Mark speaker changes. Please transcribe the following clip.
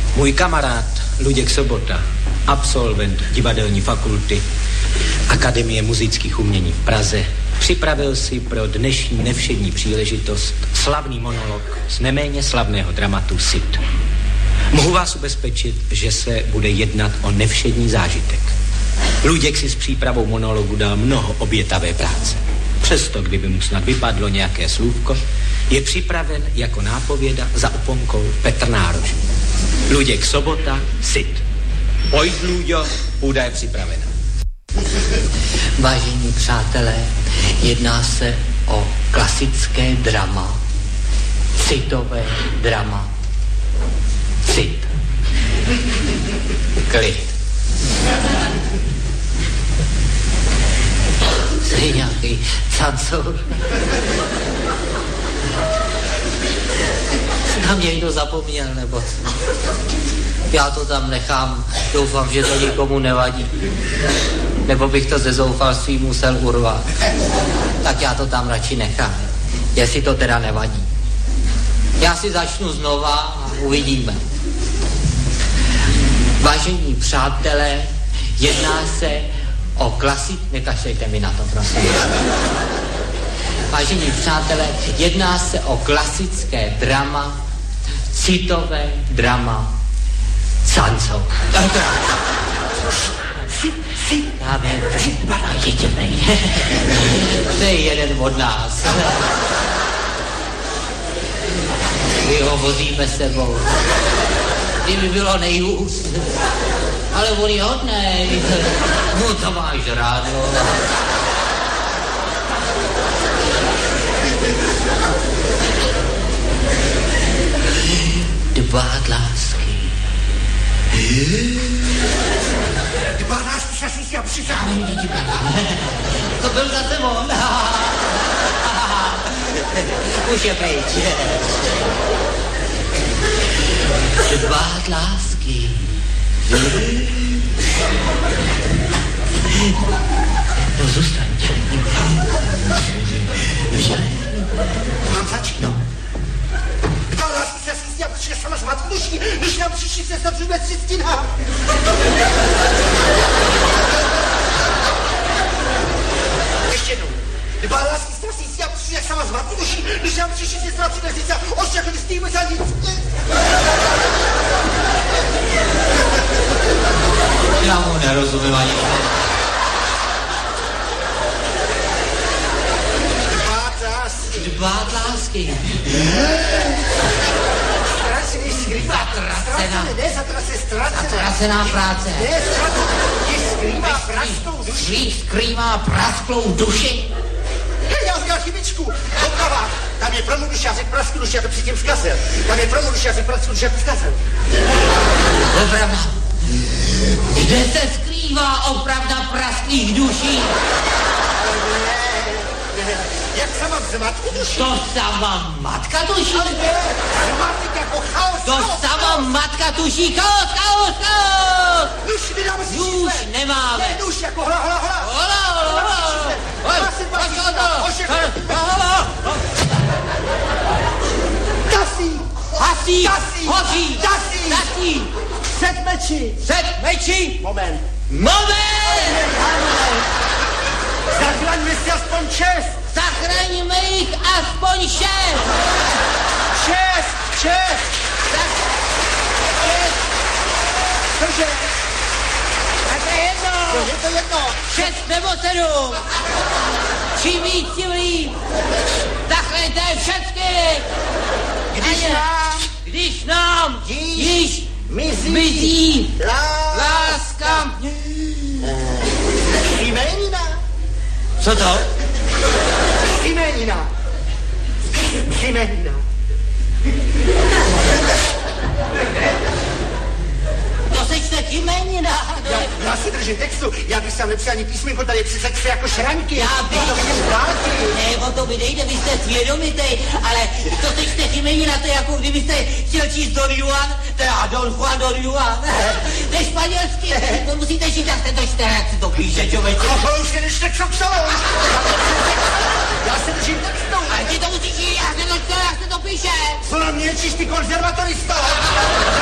Speaker 1: Můj kamarád Luděk Sobota, absolvent divadelní fakulty Akademie muzických umění v Praze, připravil si pro dnešní nevšední příležitost slavný monolog z neméně slavného dramatu Cid. Mohu vás ubezpečit, že se bude jednat o nevšední zážitek. Luděk si s přípravou monologu dal mnoho obětavé práce. Přesto, kdyby mu snad vypadlo nějaké slůvko, je připraven jako nápověda za oponkou Petr Nárožný. Luděk Sobota, Cid. Pojď, Luďo, půda je připravena.
Speaker 2: Vážení přátelé, jedná se o klasické drama, citové drama. Cid. Klid. Jsi nějaký cancour. Tam někdo zapomněl, nebo co? Já to tam nechám, doufám, že to nikomu nevadí. Nebo bych to ze zoufalství musel urvat. Tak já to tam radši nechám, jestli to teda nevadí. Já si začnu znova a uvidíme. Vážení přátelé, jedná se o nekašlejte mi na to, prosím. Vážení přátelé, jedná se o klasické drama, citové drama Cancour. To je jeden od nás. My ho vozíme sebou. Kdyby bylo nejhůř. Ale on je hodnej. No to máš rád, no. Dbát lásky.
Speaker 3: Dbát lásky, šašný si a přišel.
Speaker 2: To byl zase on. Už je pryč. Dbát lásky. No zůstaň.
Speaker 3: Mám začít?
Speaker 2: No.
Speaker 3: Dbát lásky, šašný si a přišel sama z matku duší, když nám přišli se zavřeme ciztina. Ještě jednou. Dbát lásky, šašný si a přišel sama z matku duší, když nám přišli se zavřeme ciztina. Ošťakli s tím za nic.
Speaker 2: Já mu nerozumím ani. Dbát lásky.
Speaker 3: Ztracený skrývá.
Speaker 2: Zatracená práce.
Speaker 3: Ne, skrývá prasklou duši.
Speaker 2: Skrývá prasklou duši.
Speaker 3: Já udělal chybičku. Doprava. Tam je pro mou duši, já řekl prasklou duši, já to předtím zkazil. Tam je pro mou duši, já řekl prasklou duši, já to zkazil.
Speaker 2: Opravda. Kde se skrývá opravda prasklých duší?
Speaker 3: Jak sama zmatku duši?
Speaker 2: To sama matka tuší.
Speaker 3: Ale ne, zmatek jako chaos.
Speaker 2: To sama matka tuší. Chaos.
Speaker 3: Duši vydáme si
Speaker 2: Duš
Speaker 3: čísle.
Speaker 2: nemáme.
Speaker 3: Ne, duši jako hla. Tasí. Set meči. Moment. Zachraňme si aspoň 6.
Speaker 2: Zachraňme jich aspoň 6.
Speaker 3: 6. Cože? Je to jedno.
Speaker 2: 6 nebo 7. Čím víc, tím líp. Zachraňte všechny. Když nám již mizí láska.
Speaker 3: Jmenina.
Speaker 2: Co to?
Speaker 3: Jmenina.
Speaker 2: To sečte jmenina.
Speaker 3: Já si držím textu, já bych sám nepřijal ani písmenko, tady je přece jako šranky.
Speaker 2: Já bych
Speaker 3: to vidím dálky.
Speaker 2: Ne, o to mi nejde, vy jste svědomitej, ale to sečte jmenina, to je jako kdybyste chtěl číst Don Juan, teda Don Juan, Don Juan. To je španělsky, to musíte číst, jak jste to čte, jak si to píše, člověče.
Speaker 3: Ahoj, už než tak psal. Já se držím textu.
Speaker 2: Ale ty to musíš číst, jak se to čte, jak se to píše.
Speaker 3: Co na mě číš ty konzervatorista?